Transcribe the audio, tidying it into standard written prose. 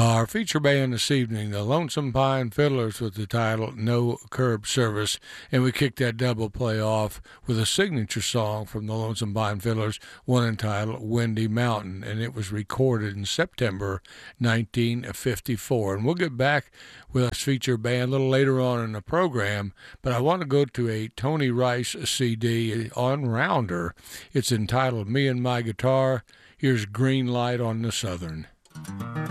Our feature band this evening, the Lonesome Pine Fiddlers, with the title No Curb Service. And we kicked that double play off with a signature song from the Lonesome Pine Fiddlers, one entitled Windy Mountain. And it was recorded in September 1954. And we'll get back with us feature band a little later on in the program. But I want to go to a Tony Rice CD on Rounder. It's entitled Me and My Guitar. Here's Green Light on the Southern.